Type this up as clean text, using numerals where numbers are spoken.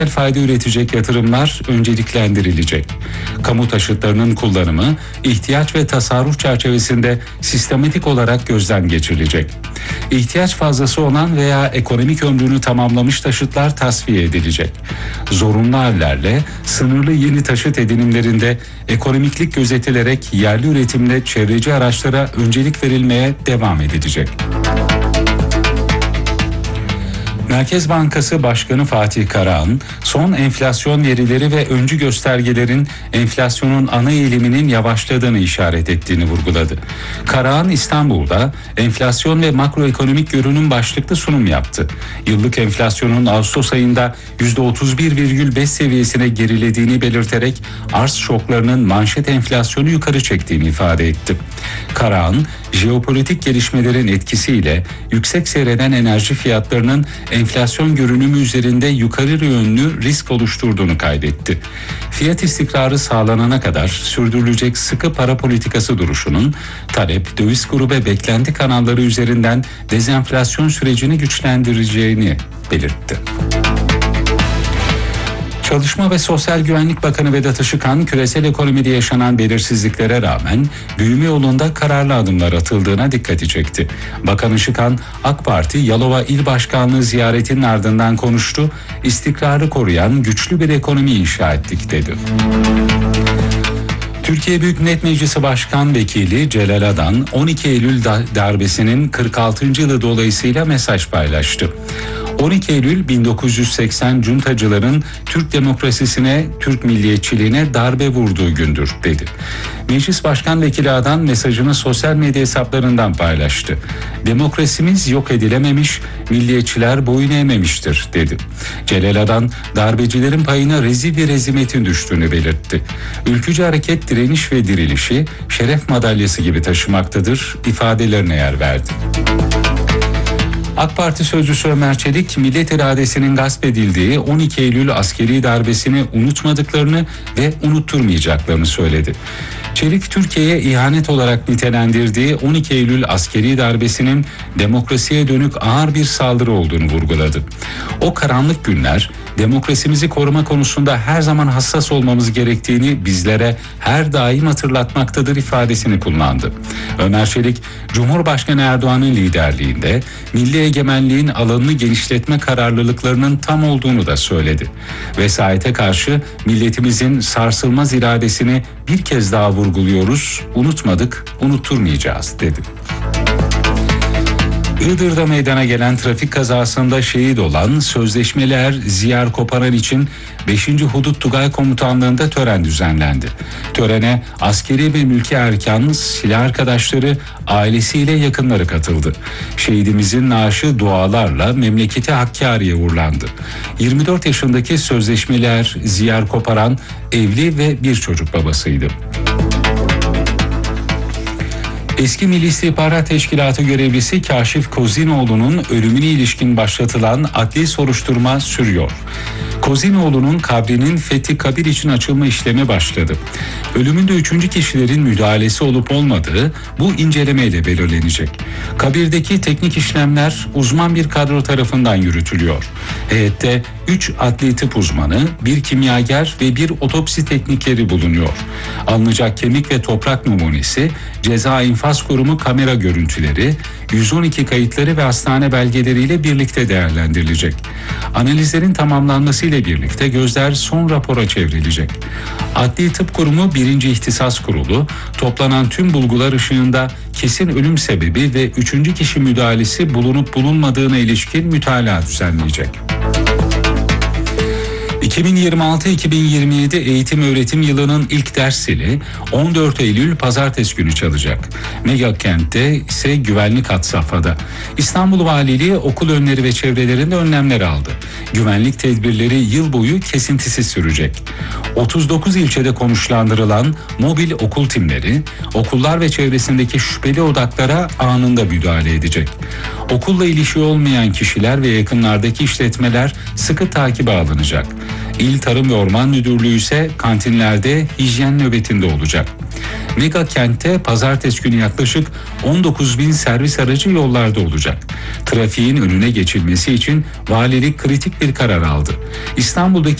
fayda üretecek yatırımlar önceliklendirilecek. Kamu taşıtlarının kullanımı, ihtiyaç ve tasarruf çerçevesinde sistematik olarak gözden geçirilecek. İhtiyaç fazlası olan veya ekonomik ömrünü tamamlamış taşıtlar tasfiye edilecek. Zorunlu hallerle sınırlı yeni taşıt edinimlerinde ekonomiklik gözetilerek yerli üretimle çevreci araçlara öncelik verilmeye devam edilecek. Merkez Bankası Başkanı Fatih Karahan, son enflasyon verileri ve öncü göstergelerin enflasyonun ana eğiliminin yavaşladığını işaret ettiğini vurguladı. Karahan İstanbul'da enflasyon ve makroekonomik görünüm başlıklı sunum yaptı. Yıllık enflasyonun Ağustos ayında %31,5 seviyesine gerilediğini belirterek arz şoklarının manşet enflasyonu yukarı çektiğini ifade etti. Karahan, jeopolitik gelişmelerin etkisiyle yüksek seyreden enerji fiyatlarının enflasyon görünümü üzerinde yukarı yönlü risk oluşturduğunu kaydetti. Fiyat istikrarı sağlanana kadar sürdürülecek sıkı para politikası duruşunun talep, döviz kuru ve beklenti kanalları üzerinden dezenflasyon sürecini güçlendireceğini belirtti. Çalışma ve Sosyal Güvenlik Bakanı Vedat Işıkhan, küresel ekonomide yaşanan belirsizliklere rağmen büyüme yolunda kararlı adımlar atıldığına dikkati çekti. Bakan Işıkhan, AK Parti Yalova İl Başkanlığı ziyaretinin ardından konuştu, istikrarı koruyan güçlü bir ekonomi inşa ettik dedi. Türkiye Büyük Millet Meclisi Başkan Vekili Celal Adan, 12 Eylül darbesinin 46. yılı dolayısıyla mesaj paylaştı. 12 Eylül 1980 cuntacıların Türk demokrasisine, Türk milliyetçiliğine darbe vurduğu gündür dedi. Meclis Başkan Vekili Adan mesajını sosyal medya hesaplarından paylaştı. Demokrasimiz yok edilememiş, milliyetçiler boyun eğmemiştir dedi. Celal Adan, darbecilerin payına rezil bir hezimetin düştüğünü belirtti. Ülkücü hareket direniş ve dirilişi şeref madalyası gibi taşımaktadır ifadelerine yer verdi. AK Parti sözcüsü Ömer Çelik, millet iradesinin gasp edildiği 12 Eylül askeri darbesini unutmadıklarını ve unutturmayacaklarını söyledi. Çelik, Türkiye'ye ihanet olarak nitelendirdiği 12 Eylül askeri darbesinin demokrasiye dönük ağır bir saldırı olduğunu vurguladı. O karanlık günler, demokrasimizi koruma konusunda her zaman hassas olmamız gerektiğini bizlere her daim hatırlatmaktadır ifadesini kullandı. Ömer Çelik, Cumhurbaşkanı Erdoğan'ın liderliğinde milli egemenliğin alanını genişletme kararlılıklarının tam olduğunu da söyledi. Vesayete karşı milletimizin sarsılmaz iradesini bir kez daha vurguluyoruz, unutmadık, unutturmayacağız dedi. Iğdır'da meydana gelen trafik kazasında şehit olan sözleşmeli er Ziyar Koparan için 5. Hudut Tugay Komutanlığı'nda tören düzenlendi. Törene askeri ve mülki erkan, silah arkadaşları, ailesiyle yakınları katıldı. Şehidimizin naaşı dualarla memleketi Hakkari'ye uğurlandı. 24 yaşındaki sözleşmeli er Ziyar Koparan evli ve bir çocuk babasıydı. Eski Milli İstihbarat Teşkilatı görevlisi Kaşif Kozinoğlu'nun ölümüne ilişkin başlatılan adli soruşturma sürüyor. Kozinoğlu'nun kabrinin Fethi Kabir için açılma işlemi başladı. Ölümünde 3. kişilerin müdahalesi olup olmadığı bu incelemeyle belirlenecek. Kabirdeki teknik işlemler uzman bir kadro tarafından yürütülüyor. Heyette 3 adli tıp uzmanı, 1 kimyager ve 1 otopsi teknikeri bulunuyor. Alınacak kemik ve toprak numunesi, Ceza İnfaz Kurumu kamera görüntüleri, 112 kayıtları ve hastane belgeleriyle birlikte değerlendirilecek. Analizlerin tamamlanmasıyla birlikte gözler son rapora çevrilecek. Adli Tıp Kurumu 1. İhtisas Kurulu, toplanan tüm bulgular ışığında kesin ölüm sebebi ve 3. kişi müdahalesi bulunup bulunmadığına ilişkin mütalaa düzenleyecek. 2026-2027 eğitim öğretim yılının ilk ders zili 14 Eylül Pazartesi günü çalacak. Megakent'te ise güvenlik had safhada. İstanbul Valiliği okul önleri ve çevrelerinde önlemler aldı. Güvenlik tedbirleri yıl boyu kesintisiz sürecek. 39 ilçede konuşlandırılan mobil okul timleri, okullar ve çevresindeki şüpheli odaklara anında müdahale edecek. Okulla ilişiği olmayan kişiler ve yakınlardaki işletmeler sıkı takibe alınacak. İl Tarım ve Orman Müdürlüğü ise kantinlerde hijyen nöbetinde olacak. Mega kentte pazartesi günü yaklaşık 19.000 servis aracı yollarda olacak. Trafiğin önüne geçilmesi için valilik kritik bir karar aldı. İstanbul'daki